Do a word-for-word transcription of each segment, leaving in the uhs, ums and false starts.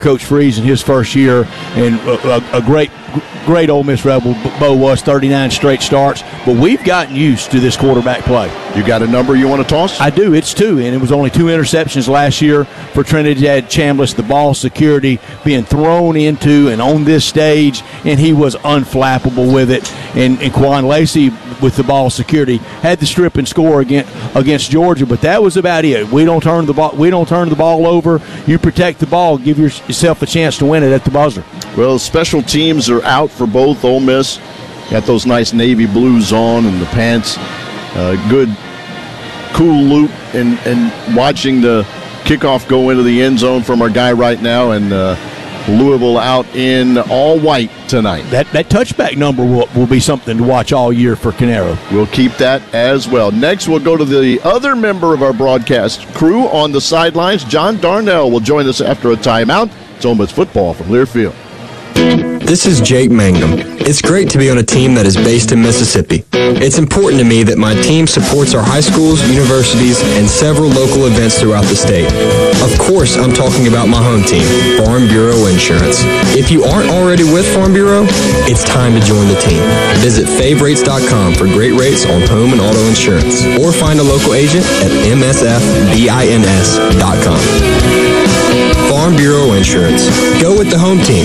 Coach Freeze in his first year, and a, a, a great, great Ole Miss Rebel Bo was, thirty-nine straight starts. But we've gotten used to this quarterback play. You got a number you want to toss? I do. It's two, and it was only two interceptions last year for Trinidad Chambliss. The ball security being thrown into and on this stage, and he was unflappable with it. And, and Quan Lacey with the ball security had the strip and score against against Georgia, but that was about it. We don't turn the ball. We don't turn the ball over. You protect the ball. Give yourself a chance to win it at the buzzer. Well, special teams are out for both. Ole Miss got those nice navy blues on and the pants. Uh, good, cool loop, and and watching the kickoff go into the end zone from our guy right now, and uh, Louisville out in all white tonight. That that touchback number will, will be something to watch all year for Canaro. We'll keep that as well. Next, we'll go to the other member of our broadcast crew on the sidelines. John Darnell will join us after a timeout. It's Ole Miss football from Learfield. This is Jake Mangum. It's great to be on a team that is based in Mississippi. It's important to me that my team supports our high schools, universities, and several local events throughout the state. Of course, I'm talking about my home team, Farm Bureau Insurance. If you aren't already with Farm Bureau, it's time to join the team. Visit fave rates dot com for great rates on home and auto insurance, or find a local agent at m s f bins dot com. Farm Bureau Insurance. Go with the home team.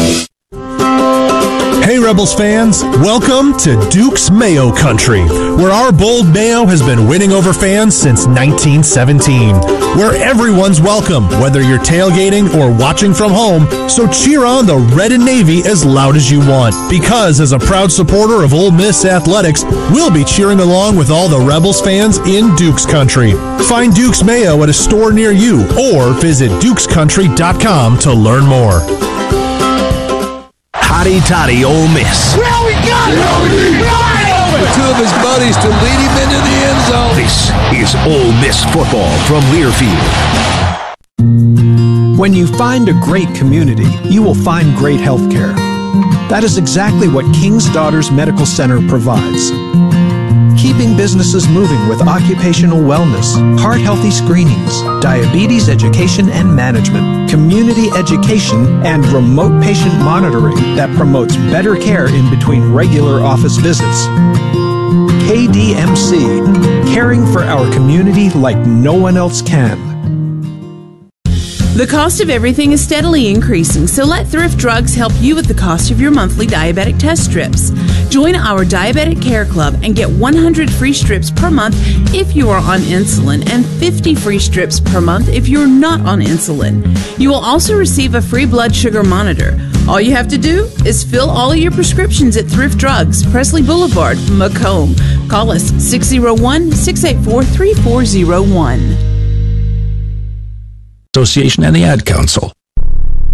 Hey Rebels fans, welcome to Duke's Mayo Country, where our bold mayo has been winning over fans since nineteen seventeen. Where everyone's welcome, whether you're tailgating or watching from home, so cheer on the red and navy as loud as you want. Because as a proud supporter of Ole Miss Athletics, we'll be cheering along with all the Rebels fans in Duke's Country. Find Duke's Mayo at a store near you, or visit dukes country dot com to learn more. Hotty toddy Ole Miss. Well, we got it! Right over! Two of his buddies to lead him into the end zone. This is Ole Miss football from Learfield. When you find a great community, you will find great health care. That is exactly what King's Daughters Medical Center provides. Keeping businesses moving with occupational wellness, heart-healthy screenings, diabetes education and management, community education, and remote patient monitoring that promotes better care in between regular office visits. K D M C, caring for our community like no one else can. The cost of everything is steadily increasing, so let Thrift Drugs help you with the cost of your monthly diabetic test strips. Join our Diabetic Care Club and get one hundred free strips per month if you are on insulin and fifty free strips per month if you're not on insulin. You will also receive a free blood sugar monitor. All you have to do is fill all of your prescriptions at Thrift Drugs, Presley Boulevard, Macomb. Call us six oh one, six eight four, three four oh one. Association and the Ad Council.